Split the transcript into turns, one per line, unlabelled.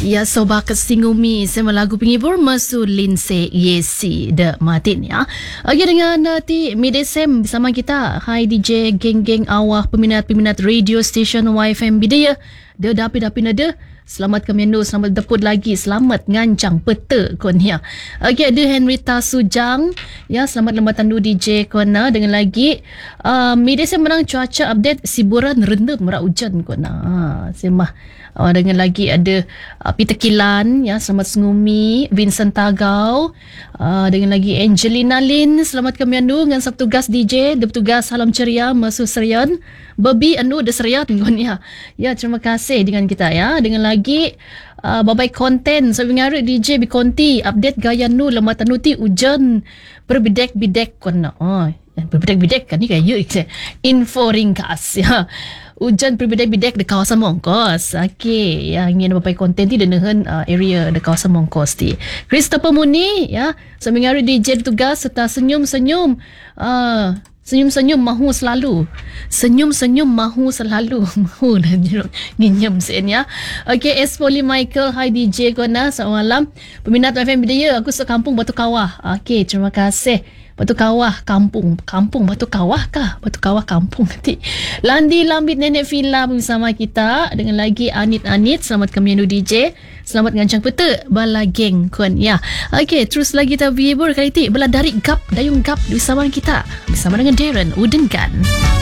Ya, sobat kesingumi sama lagu penghibur Masu Lindsay Yesi de Martin ya. Lagi dengan nanti Midesem bersama kita. Hai DJ geng-geng awah peminat-peminat radio station YFM Bidaya. Dia dapi-dapi nada. Selamat kemendo, selamat deput lagi, selamat ngancang peta kon ya. Okey, ada Henrita Sujang ya, selamat lembatan du DJ kona dengan lagi media saya menang cuaca update siburan rendam merak hujan kona. Semah dengan lagi ada Peter Kilan ya, selamat sengumi, Vincent Tagau, dengan lagi Angelina Lin, selamat kemendo dengan petugas DJ, petugas salam ceria masuk serian. Babi anu de seriat kon ya. Ya, terima kasih dengan kita ya. Dengan lagi babai konten sebingar DJ bi konti update gaya nu lematan nu ti ujan berbidek-bidek kon. Oh, berbidek-bidek kan ni kayak info ringkas ya. Hujan berbidek-bidek di kawasan Mongkos. Okey, yang ingin bapai konten ti dengan area di kawasan Mongkos ti. Christopher Muni ya, sebingar DJ tugas serta senyum-senyum senyum-senyum mahu selalu. Senyum-senyum mahu selalu. Mahu dah nginyam sen ya. Okey, Espoli Michael, hi DJ Kona, selamat malam. Peminat FM Bidaya, aku sekampung Batu Kawah. Okey, terima kasih. Batu Kawah kampung. Kampung Batu Kawah kah? Batu Kawah kampung nanti. Landi Lambit Nenek Villa bersama kita. Dengan lagi Anit, selamat kami DJ. Selamat ngancang peta bala geng kon ya. Okey, terus lagi kita viewer kali ti bala dari gap dayung gap bersama kita. Bersama dengan Darren Udengan.